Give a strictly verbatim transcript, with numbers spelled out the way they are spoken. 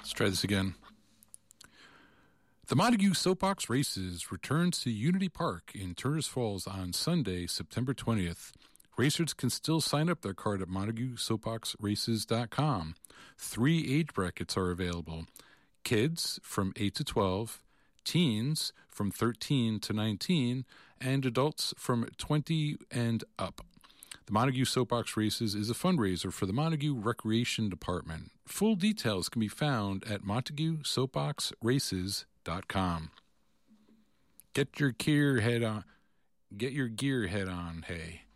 Let's try this again. The Montague Soapbox Races returns to Unity Park in Turners Falls on Sunday, September twentieth. Racers can still sign up their card at montague soapbox races dot com. Three age brackets are available. Kids from eight to twelve, teens from thirteen to nineteen, and adults from twenty and up. The Montague Soapbox Races is a fundraiser for the Montague Recreation Department. Full details can be found at montague soapbox races dot com. Get your gear head on. Get your gear head on, hey.